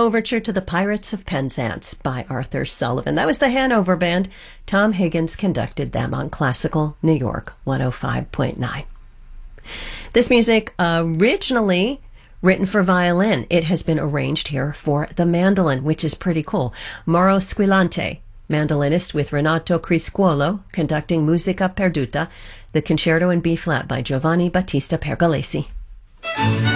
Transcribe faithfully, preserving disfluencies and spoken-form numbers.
Overture to the Pirates of Penzance by Arthur Sullivan. That was the Hanover Band. Tom Higgins conducted them on Classical New York one oh five point nine. This music originally written for violin. It has been arranged here for the mandolin, which is pretty cool. Mauro Squillante, mandolinist with Renato Criscuolo, conducting Musica Perduta, the concerto in B-flat by Giovanni Battista Pergolesi.